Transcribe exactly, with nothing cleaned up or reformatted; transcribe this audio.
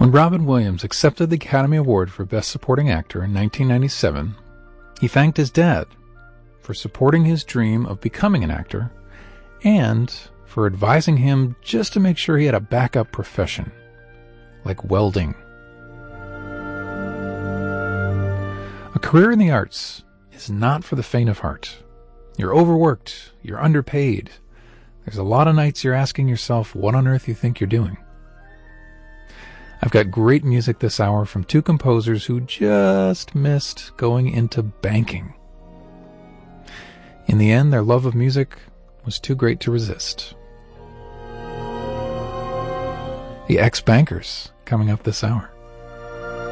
When Robin Williams accepted the Academy Award for Best Supporting Actor in nineteen ninety-seven, he thanked his dad for supporting his dream of becoming an actor and for advising him just to make sure he had a backup profession, like welding. A career in the arts is not for the faint of heart. You're overworked, you're underpaid. There's a lot of nights you're asking yourself what on earth you think you're doing. I've got great music this hour from two composers who just missed going into banking. In the end, their love of music was too great to resist. The Ex-Bankers, coming up this hour.